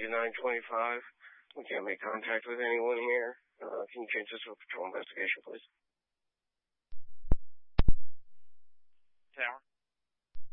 925. We can't make contact with anyone here. Can you change this to a patrol investigation, please?